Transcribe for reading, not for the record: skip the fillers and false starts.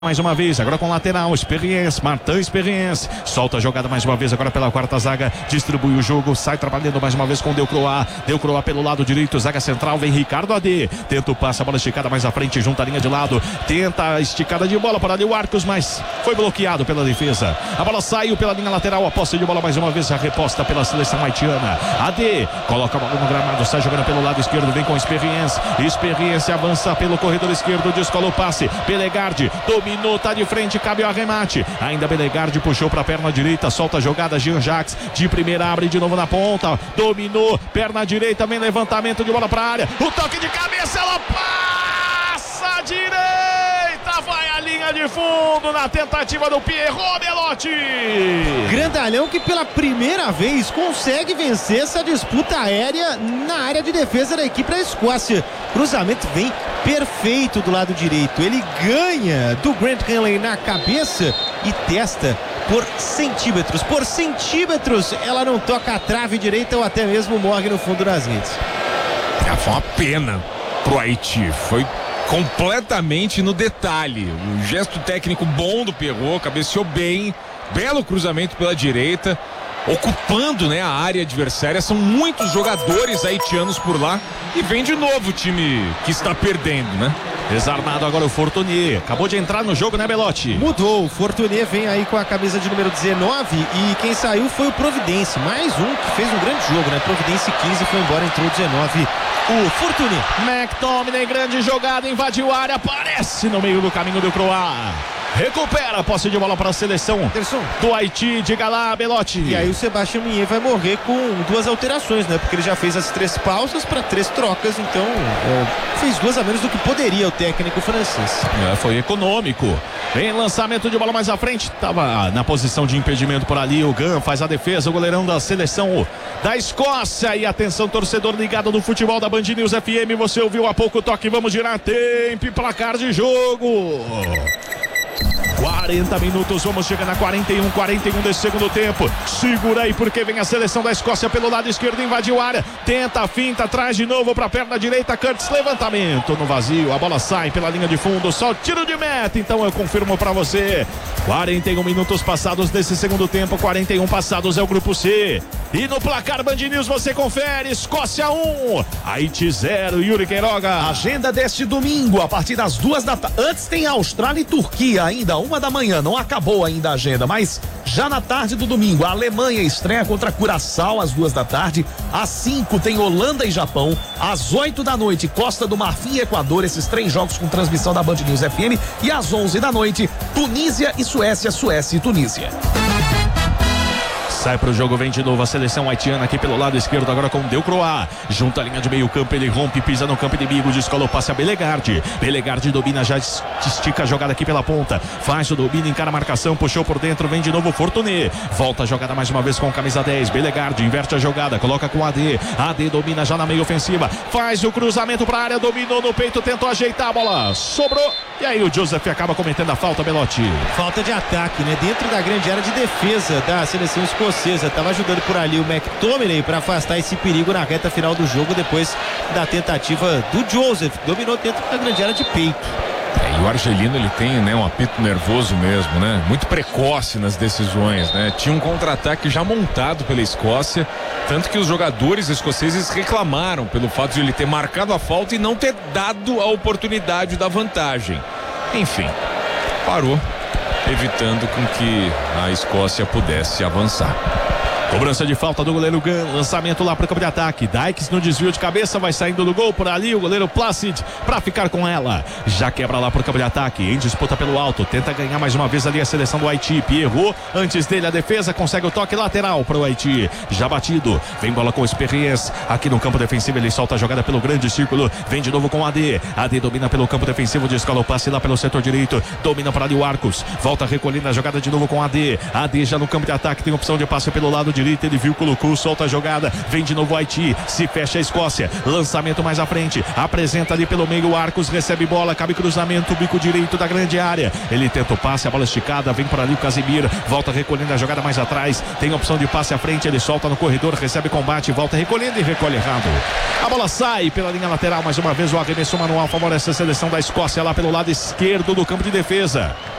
Mais uma vez, agora com lateral, Experience, Martin Experience, solta a jogada mais uma vez, agora pela quarta zaga, distribui o jogo, sai trabalhando mais uma vez com Delcroix pelo lado direito, zaga central, vem Ricardo AD, tenta o passe, a bola esticada mais à frente, junta a linha de lado, tenta a esticada de bola para ali o Arcos, mas foi bloqueado pela defesa, a bola saiu pela linha lateral, a posse de bola mais uma vez, a reposta pela seleção haitiana, AD, coloca a bola no gramado, sai jogando pelo lado esquerdo, vem com Experience avança pelo corredor esquerdo, descola o passe, Belegardi, dominou, tá de frente, cabe o arremate. Ainda Belegardi puxou pra perna direita, solta a jogada, Jean-Jacques de primeira, abre de novo na ponta, dominou, perna direita, vem levantamento de bola pra área, o toque de cabeça, ela passa à direita, vai à linha de fundo na tentativa do Pierrot Belotti. Grandalhão que pela primeira vez consegue vencer essa disputa aérea na área de defesa da equipe da Escócia. Cruzamento vem perfeito do lado direito, ele ganha do Grant Hanley na cabeça e testa por centímetros ela não toca a trave direita ou até mesmo morre no fundo das redes. Foi uma pena pro Haiti, foi completamente no detalhe, um gesto técnico bom do Pierrot, cabeceou bem, belo cruzamento pela direita, ocupando, né, a área adversária. São muitos jogadores haitianos por lá e vem de novo o time que está perdendo, né? Desarmado agora o Fortuny, acabou de entrar no jogo, né, Belotti? Mudou, o Fortuny vem aí com a camisa de número 19 e quem saiu foi o Providence, mais um que fez um grande jogo, né? Providence 15 foi embora, entrou 19 o Fortuny. McTominay, grande jogada, invadiu a área, aparece no meio do caminho do Croá. Recupera a posse de bola para a seleção do Haiti, diga lá, Belotti. E aí o Sebastião Minher vai morrer com duas alterações, né? Porque ele já fez as 3 pausas para 3 trocas, então fez 2 a menos do que poderia o técnico francês. Foi econômico. Vem lançamento de bola mais à frente, estava na posição de impedimento por ali, o Gunn faz a defesa, o goleirão da seleção da Escócia. E atenção, torcedor ligado no futebol da Band News FM, você ouviu há pouco o toque, vamos girar tempo e placar de jogo. 40 minutos, vamos chegar na 41 desse segundo tempo. Segura aí porque vem a seleção da Escócia pelo lado esquerdo, invadiu a área, tenta a finta, traz de novo para a perna direita, Curtis, levantamento no vazio, a bola sai pela linha de fundo, só tiro de meta, então eu confirmo para você. 41 minutos passados desse segundo tempo, 41 passados é o grupo C. E no placar Band News você confere, Escócia 1, Haiti 0, Yuri Queiroga. Agenda deste domingo, a partir das 2 da tarde. Antes tem Austrália e Turquia, ainda 1 da manhã, não acabou ainda a agenda, mas já na tarde do domingo, a Alemanha estreia contra Curaçao às 2 da tarde, às 5 tem Holanda e Japão, às 8 da noite, Costa do Marfim e Equador, esses 3 jogos com transmissão da Band News FM, e às 11 da noite, Tunísia e Suécia, Suécia e Tunísia. Sai pro jogo, vem de novo a seleção haitiana aqui pelo lado esquerdo, agora com Delcroix, junta a linha de meio campo, ele rompe, pisa no campo inimigo, descola o passe a Belegardi domina, já estica a jogada aqui pela ponta, faz o domínio, encara a marcação, puxou por dentro, vem de novo o Fortuny, volta a jogada mais uma vez com camisa 10, Belegardi inverte a jogada, coloca com AD domina já na meia ofensiva, faz o cruzamento pra área, dominou no peito, tentou ajeitar a bola, sobrou, e aí o Joseph acaba cometendo a falta, Belotti. Falta de ataque, né? Dentro da grande área de defesa da seleção escocesa, estava ajudando por ali o McTominay para afastar esse perigo na reta final do jogo, depois da tentativa do Joseph, dominou dentro da grande área de peito. E o argelino, ele tem, né, um apito nervoso mesmo, né? Muito precoce nas decisões, né? Tinha um contra-ataque já montado pela Escócia, tanto que os jogadores escoceses reclamaram pelo fato de ele ter marcado a falta e não ter dado a oportunidade da vantagem. Enfim, parou, evitando com que a Escócia pudesse avançar. Cobrança de falta do goleiro Gunn, lançamento lá para o campo de ataque, Dykes no desvio de cabeça, vai saindo do gol por ali, o goleiro Placid para ficar com ela, já quebra lá para o campo de ataque, em disputa pelo alto, tenta ganhar mais uma vez ali a seleção do Haiti, Pierrot, antes dele a defesa, consegue o toque lateral para o Haiti, já batido, vem bola com Experience, aqui no campo defensivo ele solta a jogada pelo grande círculo, vem de novo com AD domina pelo campo defensivo, descola o passe lá pelo setor direito, domina para ali o Arcos, volta recolhendo a jogada de novo com AD já no campo de ataque, tem opção de passe pelo lado direita, ele viu, colocou, solta a jogada, vem de novo o Haiti, se fecha a Escócia, lançamento mais à frente, apresenta ali pelo meio, o Arcos recebe bola, cabe cruzamento, bico direito da grande área, ele tenta o passe, a bola esticada, vem por ali o Casimiro, volta recolhendo a jogada mais atrás, tem opção de passe à frente, ele solta no corredor, recebe combate, volta recolhendo e recolhe errado. A bola sai pela linha lateral, mais uma vez o arremesso manual favorece a seleção da Escócia lá pelo lado esquerdo do campo de defesa.